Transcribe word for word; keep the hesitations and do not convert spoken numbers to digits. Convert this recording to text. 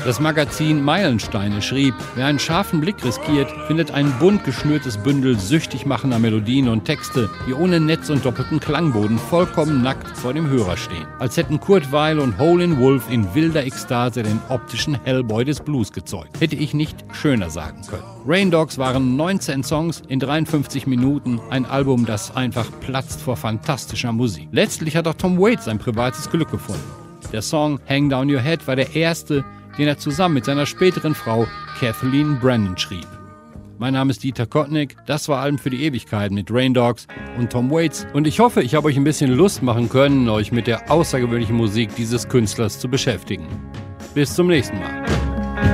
Das Magazin Meilensteine schrieb, wer einen scharfen Blick riskiert, findet ein bunt geschnürtes Bündel süchtig machender Melodien und Texte, die ohne Netz und doppelten Klangboden vollkommen nackt vor dem Hörer stehen. Als hätten Kurt Weill und Howlin' Wolf in wilder Ekstase den optischen Hellboy des Blues gezeugt. Hätte ich nicht schöner sagen können. Rain Dogs waren neunzehn Songs in dreiundfünfzig Minuten, ein Album, das einfach platzt vor fantastischer Musik. Letztlich hat auch Tom Waits sein privates Glück gefunden. Der Song Hang Down Your Head war der erste, den er zusammen mit seiner späteren Frau Kathleen Brennan schrieb. Mein Name ist Dieter Kottnick, das war Alben für die Ewigkeit mit Rain Dogs und Tom Waits und ich hoffe, ich habe euch ein bisschen Lust machen können, euch mit der außergewöhnlichen Musik dieses Künstlers zu beschäftigen. Bis zum nächsten Mal.